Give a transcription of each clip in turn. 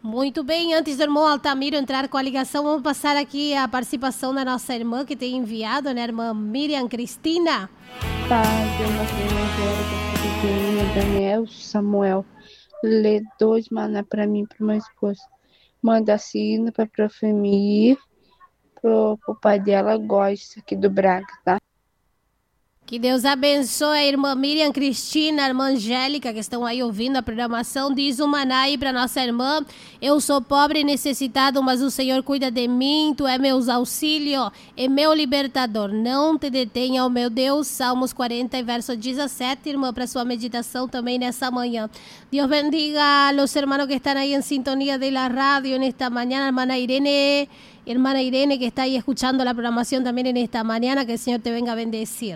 Muito bem, antes do irmão Altamiro entrar com a ligação, vamos passar aqui a participação da nossa irmã que tem enviado, né, irmã Miriam Cristina. Padre, Marcelo, Daniel, Samuel, lê 2 maná para mim e para meu esposo. Manda a Cina para Profemir, pro pai dela, gosta aqui do Braga, tá? Que Deus abençoe a irmã Miriam Cristina, a irmã Angélica, que estão aí ouvindo a programação. Diz o maná aí para nossa irmã: eu sou pobre e necessitado, mas o Senhor cuida de mim. Tu é meu auxílio e meu libertador. Não te detenha, ó meu Deus. Salmos 40, verso 17, irmã, para sua meditação também nessa manhã. Dios bendiga a los hermanos que están ahí en sintonía de la radio en esta mañana. Hermana Irene, que está ahí escuchando la programación también en esta mañana. Que el Señor te venga a bendecir.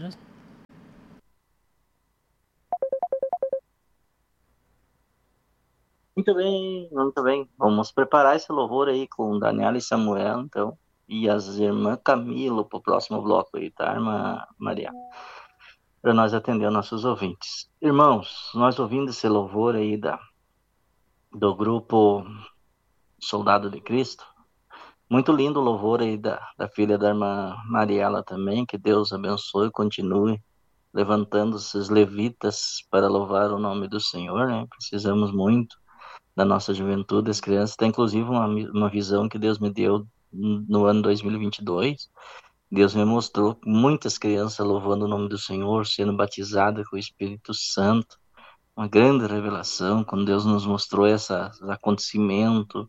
Muito bem, muito bem. Vamos preparar esse louvor aí com Daniela e Samuel, então, e as irmãs Camilo para o próximo bloco aí, tá, irmã Maria? Para nós atender os nossos ouvintes. Irmãos, nós ouvindo esse louvor aí do grupo Soldado de Cristo, muito lindo o louvor aí da filha da irmã Mariela também, que Deus abençoe e continue levantando esses levitas para louvar o nome do Senhor, né? Precisamos muito da nossa juventude, as crianças. Tem inclusive uma visão que Deus me deu no ano 2022. Deus me mostrou muitas crianças louvando o nome do Senhor, sendo batizadas com o Espírito Santo. Uma grande revelação, quando Deus nos mostrou esse acontecimento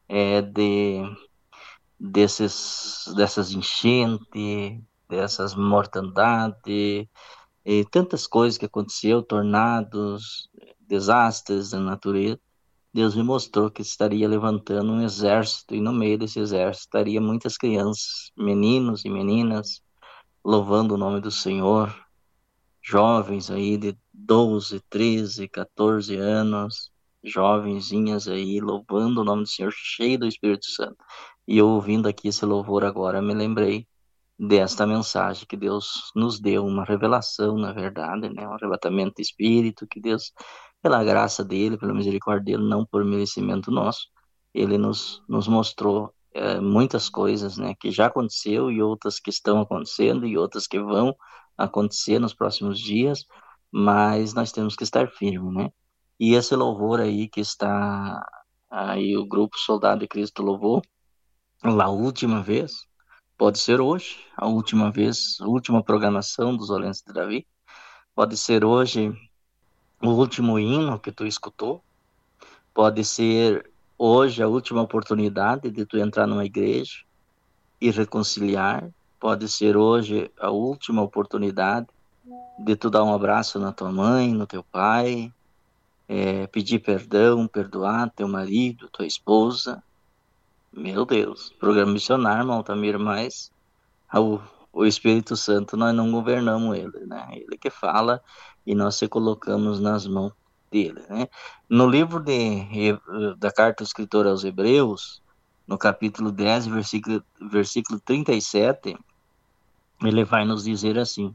dessas enchentes, dessas mortandades, e tantas coisas que aconteceu, tornados, desastres da natureza. Deus me mostrou que estaria levantando um exército, e no meio desse exército estaria muitas crianças, meninos e meninas, louvando o nome do Senhor, jovens aí de 12, 13, 14 anos, jovenzinhas aí, louvando o nome do Senhor, cheio do Espírito Santo. E eu ouvindo aqui esse louvor agora, me lembrei desta mensagem que Deus nos deu, uma revelação, na verdade, né? Um arrebatamento de espírito que Deus, pela graça dele, pela misericórdia dele, não por merecimento nosso, ele nos mostrou muitas coisas, né? Que já aconteceu e outras que estão acontecendo e outras que vão acontecer nos próximos dias, mas nós temos que estar firmes, né? E esse louvor aí que está aí, o grupo Soldado de Cristo louvou, a última vez, pode ser hoje, a última vez, a última programação dos Valentes de Davi. Pode ser hoje o último hino que tu escutou. Pode ser hoje a última oportunidade de tu entrar numa igreja e reconciliar. Pode ser hoje a última oportunidade de tu dar um abraço na tua mãe, no teu pai, pedir perdão, perdoar teu marido, tua esposa. Meu Deus, programa missionário, irmão Altamiro, mas o Espírito Santo, nós não governamos ele, né? Ele que fala e nós se colocamos nas mãos dele, né? No livro da carta do escritor aos Hebreus, no capítulo 10, versículo 37, ele vai nos dizer assim: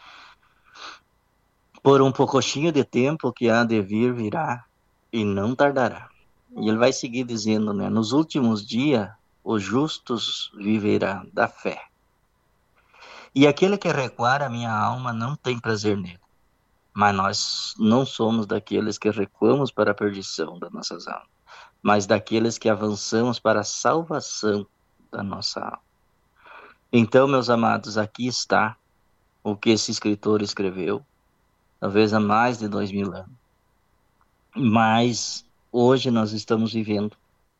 por um pouquinho de tempo que há de vir, virá, e não tardará. E ele vai seguir dizendo, né? Nos últimos dias, os justos viverão da fé. E aquele que recuar a minha alma não tem prazer nele. Mas nós não somos daqueles que recuamos para a perdição das nossas almas, mas daqueles que avançamos para a salvação da nossa alma. Então, meus amados, aqui está o que esse escritor escreveu, talvez há mais de 2000 anos. Mas hoje nós estamos vivendo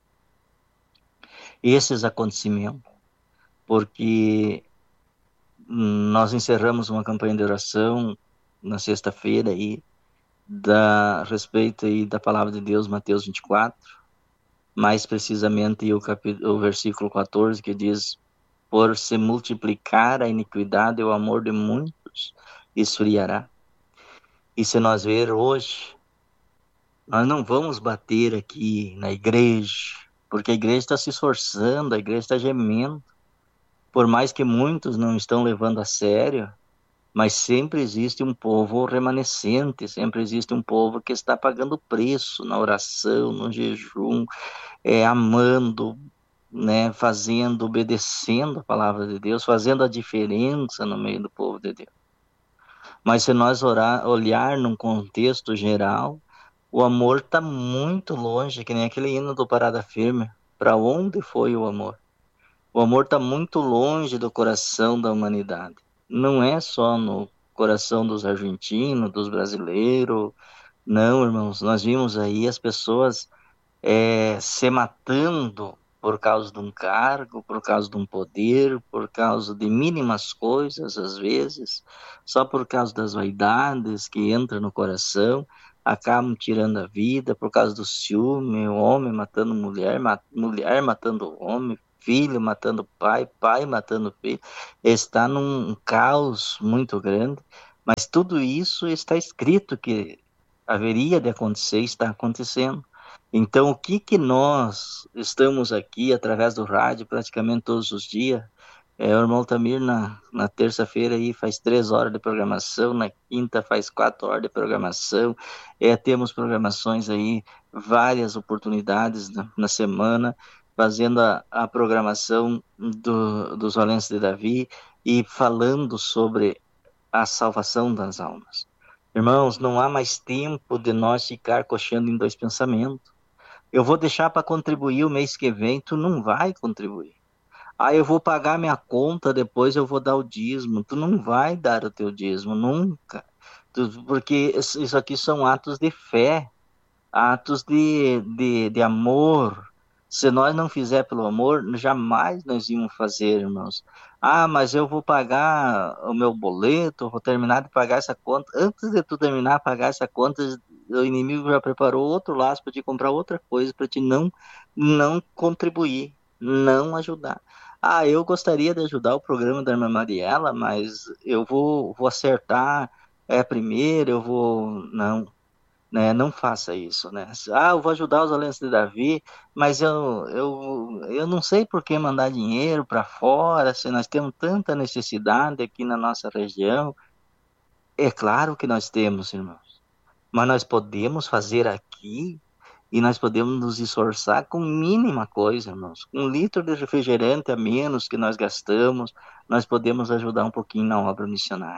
esses acontecimentos, porque nós encerramos uma campanha de oração na sexta-feira aí, a respeito aí da palavra de Deus, Mateus 24, mais precisamente o versículo 14, que diz: por se multiplicar a iniquidade, o amor de muitos esfriará. E se nós ver hoje, nós não vamos bater aqui na igreja, porque a igreja está se esforçando, a igreja está gemendo, por mais que muitos não estão levando a sério, mas sempre existe um povo remanescente, sempre existe um povo que está pagando preço na oração, no jejum, amando, né, fazendo, obedecendo a palavra de Deus, fazendo a diferença no meio do povo de Deus. Mas se nós olhar num contexto geral, o amor está muito longe, que nem aquele hino do Parada Firme. Para onde foi o amor? O amor está muito longe do coração da humanidade. Não é só no coração dos argentinos, dos brasileiros. Não, irmãos, nós vimos aí as pessoas se matando por causa de um cargo, por causa de um poder, por causa de mínimas coisas, às vezes, só por causa das vaidades que entram no coração, acabam tirando a vida por causa do ciúme, o homem matando mulher, mulher matando homem, filho matando pai, pai matando filho. Está num caos muito grande, mas tudo isso está escrito que haveria de acontecer, está acontecendo. Então, o que nós estamos aqui através do rádio praticamente todos os dias? O irmão Tamir na terça-feira aí faz 3 horas de programação, na quinta faz 4 horas de programação, temos programações aí, várias oportunidades na semana, fazendo a programação dos Valentes de Davi e falando sobre a salvação das almas. Irmãos, não há mais tempo de nós ficar coxando em 2 pensamentos. Eu vou deixar para contribuir o mês que vem, tu não vai contribuir. Eu vou pagar minha conta, depois eu vou dar o dízimo. Tu não vai dar o teu dízimo, nunca. Porque isso aqui são atos de fé, atos de amor. Se nós não fizer pelo amor, jamais nós íamos fazer, irmãos. Mas eu vou pagar o meu boleto, vou terminar de pagar essa conta. Antes de tu terminar de pagar essa conta, o inimigo já preparou outro laço para te comprar outra coisa, para te não contribuir, não ajudar. Eu gostaria de ajudar o programa da irmã Mariela, mas eu vou acertar primeiro, eu vou... Não, né? Não faça isso, né? Eu vou ajudar os Valentes de Davi, mas eu não sei por que mandar dinheiro para fora, se nós temos tanta necessidade aqui na nossa região. É claro que nós temos, irmãos, mas nós podemos fazer aqui e nós podemos nos esforçar com mínima coisa, irmãos. 1 litro de refrigerante a menos que nós gastamos, nós podemos ajudar um pouquinho na obra missionária.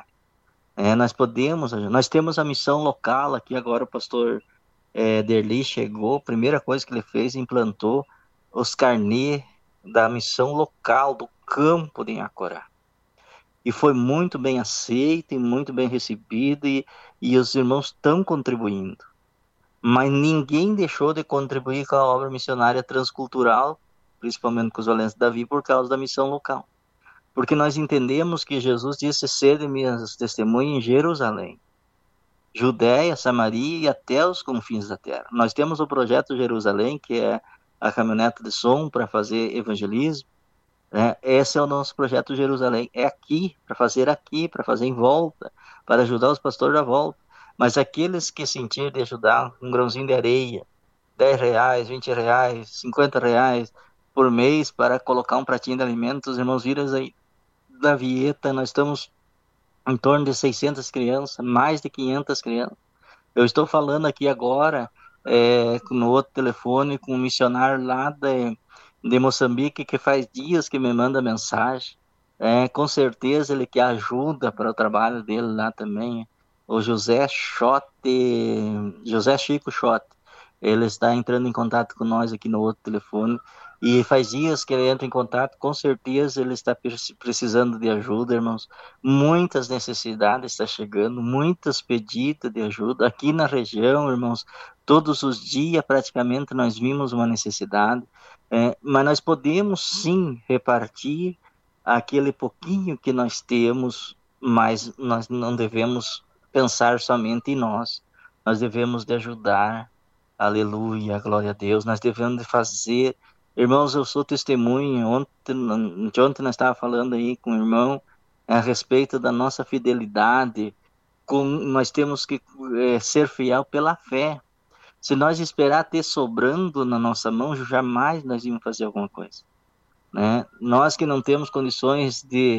Nós temos a missão local aqui agora, o pastor Derli chegou, a primeira coisa que ele fez, implantou os carnês da missão local, do campo de Inhacorá. E foi muito bem aceito e muito bem recebido, e os irmãos estão contribuindo. Mas ninguém deixou de contribuir com a obra missionária transcultural, principalmente com os Valentes de Davi, por causa da missão local. Porque nós entendemos que Jesus disse: sede minhas testemunhas em Jerusalém, Judéia, Samaria e até os confins da terra. Nós temos o projeto Jerusalém, que é a caminhonete de som para fazer evangelismo. Esse é o nosso projeto Jerusalém. É aqui, para fazer em volta, para ajudar os pastores da volta. Mas aqueles que sentirem de ajudar, um grãozinho de areia, R$10, R$20, R$50 por mês para colocar um pratinho de alimentos, os irmãos viram aí da Vieta, nós estamos em torno de 600 crianças, mais de 500 crianças. Eu estou falando aqui agora, no outro telefone, com um missionário lá de Moçambique, que faz dias que me manda mensagem. Com certeza ele que ajuda para o trabalho dele lá também. O José Chico Schotte, ele está entrando em contato com nós aqui no outro telefone. E faz dias que ele entra em contato, com certeza ele está precisando de ajuda, irmãos. Muitas necessidades estão chegando, muitos pedidos de ajuda. Aqui na região, irmãos, todos os dias praticamente nós vimos uma necessidade. Mas nós podemos sim repartir aquele pouquinho que nós temos, mas nós não devemos pensar somente em nós. Nós devemos de ajudar. Aleluia, glória a Deus. Nós devemos de fazer... Irmãos, eu sou testemunha. Ontem nós estávamos falando aí com o irmão a respeito da nossa fidelidade. Nós temos que ser fiel pela fé. Se nós esperar ter sobrando na nossa mão, jamais nós vamos fazer alguma coisa. Nós que não temos condições de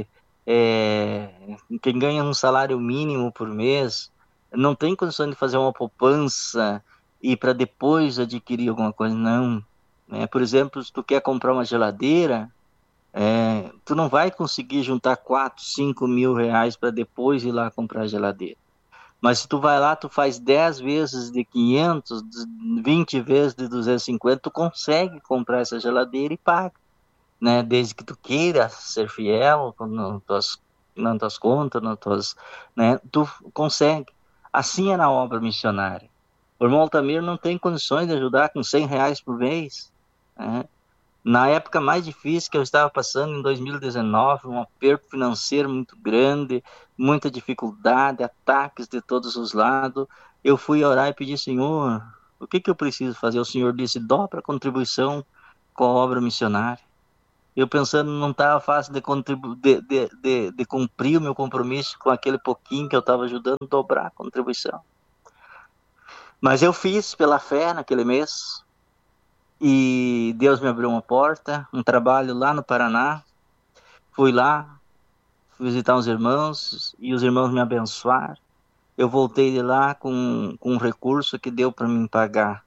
quem ganha um salário mínimo por mês não tem condição de fazer uma poupança e para depois adquirir alguma coisa, não. Por exemplo, se tu quer comprar uma geladeira, tu não vai conseguir juntar 4, 5 mil reais para depois ir lá comprar a geladeira. Mas se tu vai lá, tu faz 10 vezes de 500, 20 vezes de 250, tu consegue comprar essa geladeira e paga, né? Desde que tu queira ser fiel nas tuas contas, né? Tu consegue. Assim é na obra missionária. O irmão Altamiro não tem condições de ajudar com 100 reais por mês, né? Na época mais difícil que eu estava passando, em 2019, um aperto financeiro muito grande, muita dificuldade, ataques de todos os lados, eu fui orar e pedi, Senhor, o que eu preciso fazer? O Senhor disse, dobra a contribuição com a obra missionária. Eu pensando, não estava fácil de cumprir o meu compromisso com aquele pouquinho que eu estava ajudando, dobrar a contribuição. Mas eu fiz pela fé naquele mês, e Deus me abriu uma porta, um trabalho lá no Paraná. Fui lá, fui visitar os irmãos, e os irmãos me abençoaram. Eu voltei de lá com um recurso que deu para mim pagar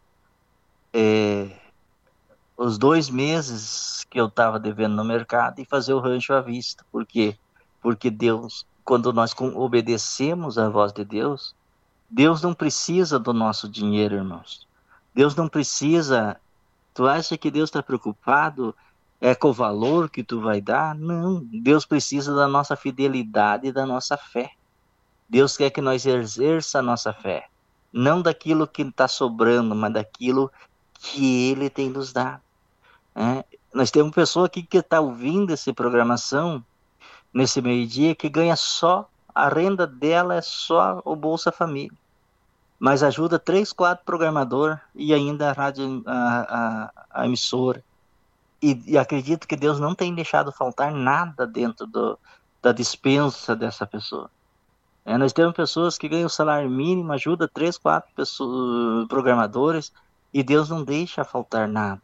os 2 meses que eu estava devendo no mercado e fazer o rancho à vista. Por quê? Porque Deus, quando nós obedecemos à voz de Deus, Deus não precisa do nosso dinheiro, irmãos. Deus não precisa. Tu acha que Deus está preocupado com o valor que tu vai dar? Não, Deus precisa da nossa fidelidade e da nossa fé. Deus quer que nós exerça a nossa fé, não daquilo que está sobrando, mas daquilo que Ele tem nos dado. Nós temos uma pessoa aqui que está ouvindo essa programação nesse meio-dia que ganha só, a renda dela é só o Bolsa Família, mas ajuda 3, 4 programadores e ainda a rádio, a emissora. E acredito que Deus não tem deixado faltar nada dentro da dispensa dessa pessoa. Nós temos pessoas que ganham o salário mínimo, ajuda 3, 4 programadores, e Deus não deixa faltar nada.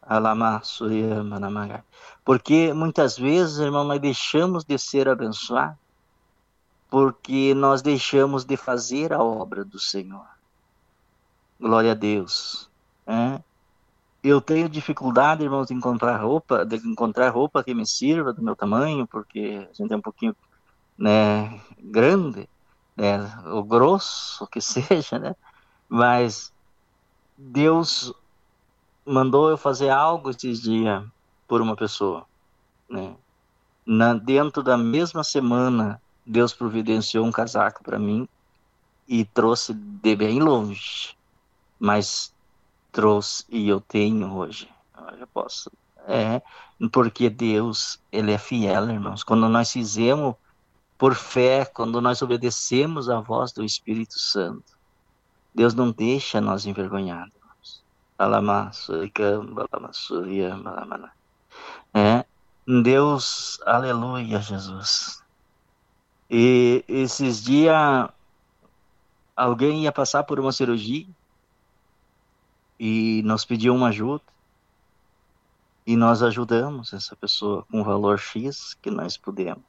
Porque muitas vezes, irmão, nós deixamos de ser abençoados porque nós deixamos de fazer a obra do Senhor. Glória a Deus. Eu tenho dificuldade, irmãos, de encontrar roupa que me sirva do meu tamanho, porque a gente é um pouquinho, né, grande, né, ou grosso, que seja, né? Mas Deus mandou eu fazer algo esses dias por uma pessoa, né? Dentro da mesma semana, Deus providenciou um casaco para mim e trouxe de bem longe, mas trouxe e eu tenho hoje. Eu posso. Porque Deus, Ele é fiel, irmãos. Quando nós fizemos por fé, quando nós obedecemos à voz do Espírito Santo, Deus não deixa nós envergonhados. Deus, aleluia, Jesus. E esses dias, alguém ia passar por uma cirurgia e nos pediu uma ajuda. E nós ajudamos essa pessoa com o valor X que nós pudemos.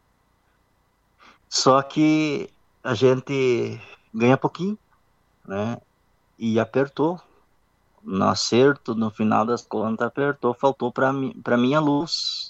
Só que a gente ganha pouquinho, né? E apertou. No acerto, no final das contas, apertou, faltou para minha luz.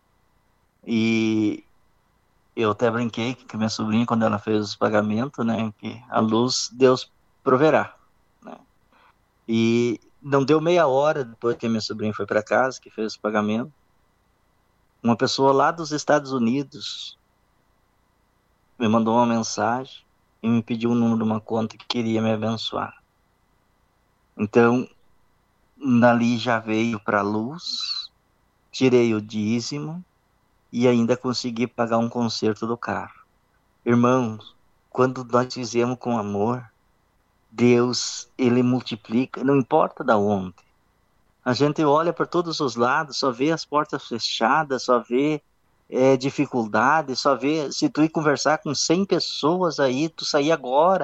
E eu até brinquei que minha sobrinha, quando ela fez os pagamentos, né, que a luz Deus proverá, né? E não deu meia hora depois que a minha sobrinha foi para casa, que fez o pagamento, uma pessoa lá dos Estados Unidos me mandou uma mensagem e me pediu o número de uma conta que queria me abençoar. Então, dali já veio para a luz, tirei o dízimo e ainda consegui pagar um conserto do carro. Irmãos, quando nós fizemos com amor, Deus, Ele multiplica, não importa da onde. A gente olha para todos os lados, só vê as portas fechadas, só vê dificuldade, só vê, se tu ir conversar com 100 pessoas aí, tu sair agora,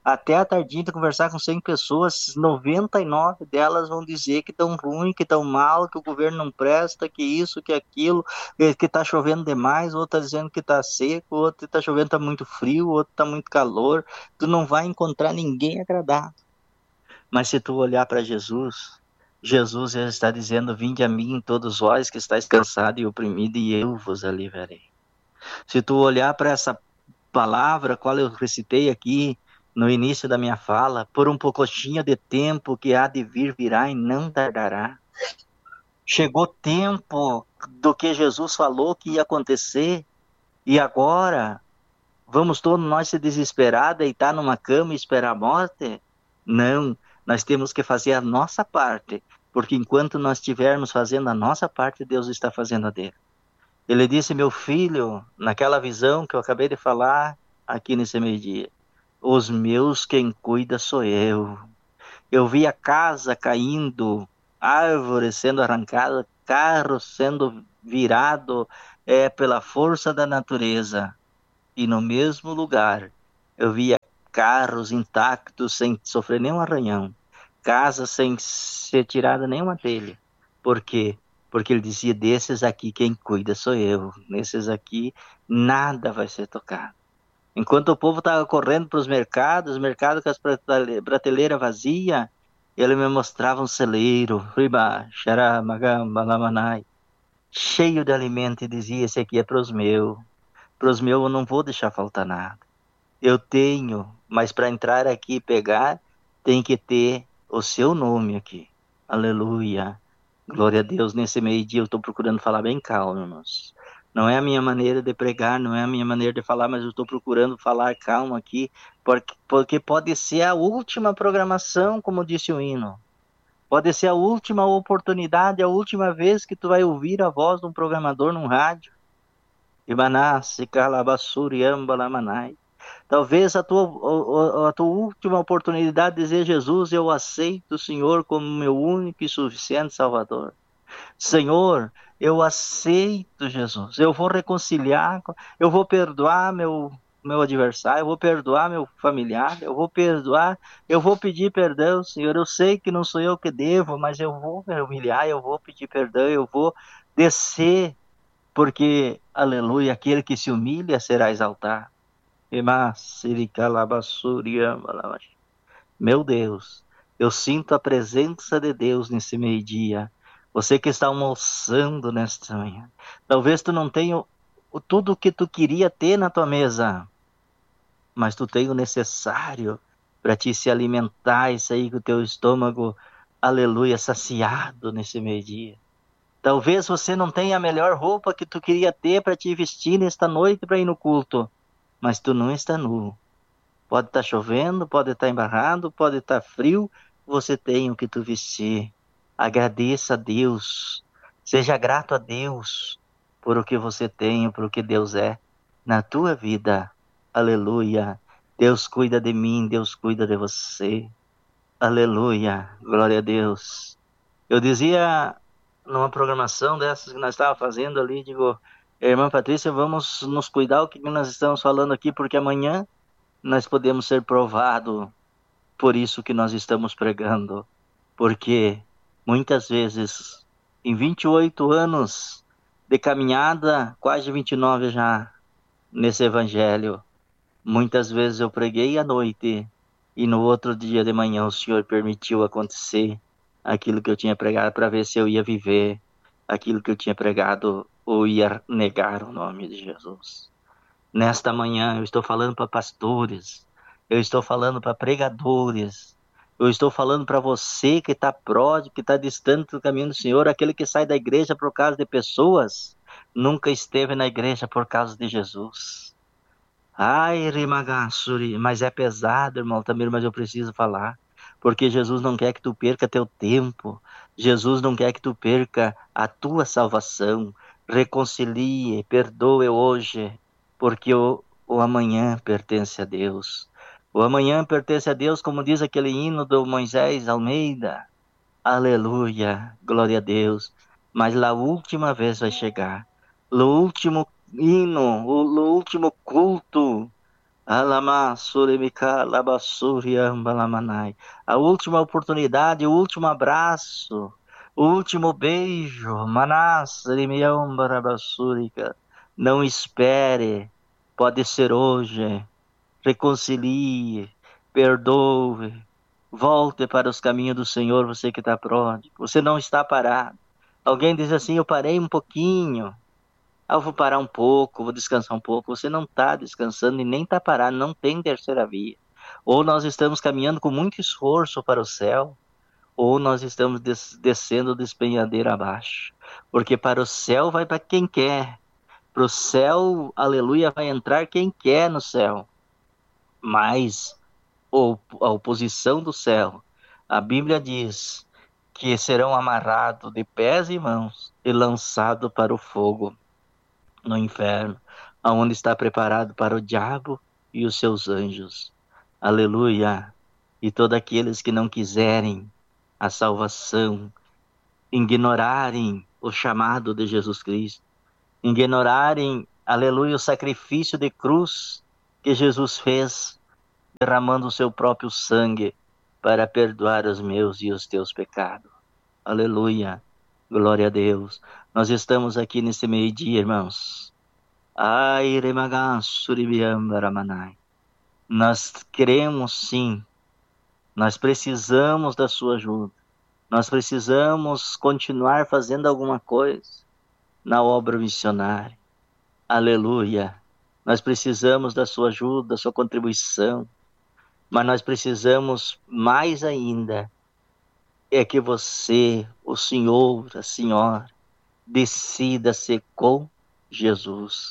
Até a tardinha de conversar com 100 pessoas, 99 delas vão dizer que estão ruim, que estão mal, que o governo não presta, que isso, que aquilo, que está chovendo demais, outro está dizendo que está seco, outro está chovendo, está muito frio, outro está muito calor. Tu não vai encontrar ninguém agradável. Mas se tu olhar para Jesus, Jesus já está dizendo: vinde a mim todos vós que estáis cansados e oprimidos, e eu vos aliviarei. Se tu olhar para essa palavra, qual eu recitei aqui no início da minha fala, por um pouquinho de tempo que há de vir, virá e não tardará. Chegou tempo do que Jesus falou que ia acontecer, e agora vamos todos nós se desesperar, deitar numa cama e esperar a morte? Não, nós temos que fazer a nossa parte, porque enquanto nós estivermos fazendo a nossa parte, Deus está fazendo a dele. Ele disse: meu filho, naquela visão que eu acabei de falar aqui nesse meio-dia, os meus quem cuida sou eu. Eu vi a casa caindo, árvores sendo arrancadas, carros sendo virado pela força da natureza. E no mesmo lugar eu via carros intactos, sem sofrer nenhum arranhão, casas sem ser tirada nenhuma telha. Por quê? Porque ele dizia: desses aqui quem cuida sou eu, nesses aqui nada vai ser tocado. Enquanto o povo estava correndo para os mercados com as prateleiras vazias, ele me mostrava um celeiro, cheio de alimento, e dizia: esse aqui é para os meus eu não vou deixar faltar nada. Eu tenho, mas para entrar aqui e pegar, tem que ter o seu nome aqui. Aleluia. Glória a Deus. Nesse meio-dia eu estou procurando falar bem calmo, irmãos. Não é a minha maneira de pregar, não é a minha maneira de falar, mas eu estou procurando falar calmo aqui, porque pode ser a última programação, como disse o hino. Pode ser a última oportunidade, a última vez que tu vai ouvir a voz de um programador num rádio. Talvez a tua última oportunidade de dizer: Jesus, eu aceito o Senhor como meu único e suficiente Salvador. Senhor, eu aceito, Jesus. Eu vou reconciliar, eu vou perdoar meu adversário, eu vou perdoar meu familiar, eu vou perdoar, eu vou pedir perdão, Senhor. Eu sei que não sou eu que devo, mas eu vou me humilhar, eu vou pedir perdão, eu vou descer. Porque, aleluia, aquele que se humilha será exaltado. Meu Deus, eu sinto a presença de Deus nesse meio-dia. Você que está almoçando nesta manhã. Talvez tu não tenha tudo o que tu queria ter na tua mesa, mas tu tem o necessário para te se alimentar e sair com o teu estômago, aleluia, saciado nesse meio-dia. Talvez você não tenha a melhor roupa que tu queria ter para te vestir nesta noite para ir no culto, mas tu não está nu. Pode estar chovendo, pode estar embarrado, pode estar frio, você tem o que tu vestir. Agradeça a Deus, seja grato a Deus por o que você tem, por o que Deus é na tua vida. Aleluia. Deus cuida de mim, Deus cuida de você. Aleluia. Glória a Deus. Eu dizia numa programação dessas que nós estávamos fazendo ali, digo: irmã Patrícia, vamos nos cuidar o que nós estamos falando aqui, porque amanhã nós podemos ser provados por isso que nós estamos pregando. Porque muitas vezes, em 28 anos de caminhada, quase 29 já, nesse evangelho, muitas vezes eu preguei à noite e no outro dia de manhã o Senhor permitiu acontecer aquilo que eu tinha pregado, para ver se eu ia viver aquilo que eu tinha pregado ou ia negar o nome de Jesus. Nesta manhã eu estou falando para pastores, eu estou falando para pregadores, eu estou falando para você que está pródigo, que está distante do caminho do Senhor, aquele que sai da igreja por causa de pessoas, nunca esteve na igreja por causa de Jesus. Ai, Rimagassuri, mas é pesado, irmão, também, mas eu preciso falar. Porque Jesus não quer que tu perca teu tempo. Jesus não quer que tu perca a tua salvação. Reconcilie, perdoe hoje, porque o amanhã pertence a Deus. O amanhã pertence a Deus, como diz aquele hino do Moisés Almeida. Aleluia, glória a Deus. Mas a última vez vai chegar. O último hino, o último culto. Alama Suremika Labassuriambalamanai. A última oportunidade, o último abraço, o último beijo. Manás Rimiambarabassurica. Não espere, pode ser hoje. Reconcilie, perdoe, volte para os caminhos do Senhor, você que está pródigo. Você não está parado. Alguém diz assim: eu parei um pouquinho. Eu vou parar um pouco, vou descansar um pouco. Você não está descansando e nem está parado, não tem terceira via. Ou nós estamos caminhando com muito esforço para o céu, ou nós estamos descendo despenhadeira abaixo. Porque para o céu vai para quem quer. Para o céu, aleluia, vai entrar quem quer no céu. Mas a oposição do céu, a Bíblia diz que serão amarrados de pés e mãos e lançados para o fogo no inferno, aonde está preparado para o diabo e os seus anjos. Aleluia! E todos aqueles que não quiserem a salvação, ignorarem o chamado de Jesus Cristo, ignorarem, aleluia, o sacrifício de cruz que Jesus fez, derramando o seu próprio sangue para perdoar os meus e os teus pecados. Aleluia! Glória a Deus! Nós estamos aqui nesse meio-dia, irmãos. Ai, remagassuribiambaramanai. Nós queremos sim, nós precisamos da sua ajuda. Nós precisamos continuar fazendo alguma coisa na obra missionária. Aleluia! Nós precisamos da sua ajuda, da sua contribuição. Mas nós precisamos mais ainda é que você, o senhor, a senhora, decida-se com Jesus.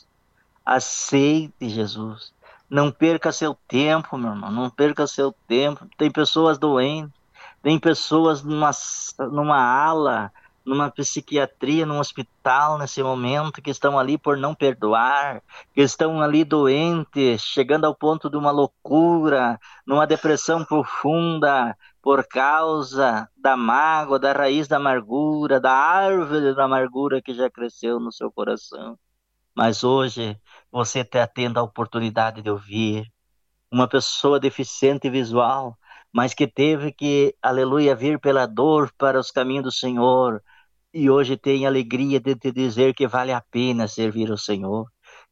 Aceite Jesus. Não perca seu tempo, meu irmão. Não perca seu tempo. Tem pessoas doentes. Tem pessoas numa ala, numa psiquiatria, num hospital nesse momento, que estão ali por não perdoar, que estão ali doentes, chegando ao ponto de uma loucura, numa depressão profunda, por causa da mágoa, da raiz da amargura, da árvore da amargura que já cresceu no seu coração. Mas hoje você está tendo a oportunidade de ouvir uma pessoa deficiente visual, mas que teve que, aleluia, vir pela dor para os caminhos do Senhor, e hoje tem alegria de te dizer que vale a pena servir o Senhor.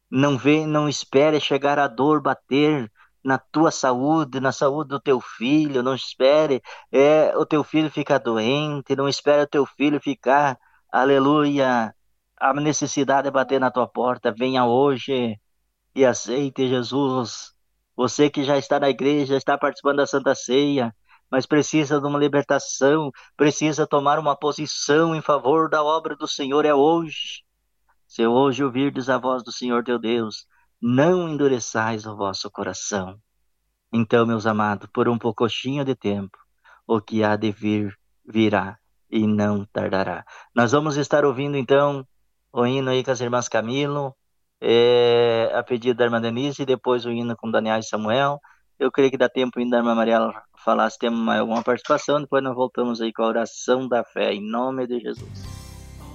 Não espere chegar a dor bater na tua saúde, na saúde do teu filho. Não espere o teu filho ficar doente. Não espere o teu filho ficar, aleluia, a necessidade de bater na tua porta. Venha hoje e aceite Jesus. Você que já está na igreja, está participando da Santa Ceia, mas precisa de uma libertação, precisa tomar uma posição em favor da obra do Senhor, é hoje. Se hoje ouvirdes a voz do Senhor teu Deus, não endureçais o vosso coração. Então, meus amados, por um pouquinho de tempo, o que há de vir, virá e não tardará. Nós vamos estar ouvindo, então, o hino aí com as irmãs Camilo, a pedido da irmã Denise, e depois o hino com Daniel e Samuel. Eu creio que dá tempo ainda da irmã Mariela falar se temos mais alguma participação, depois nós voltamos aí com a oração da fé, em nome de Jesus.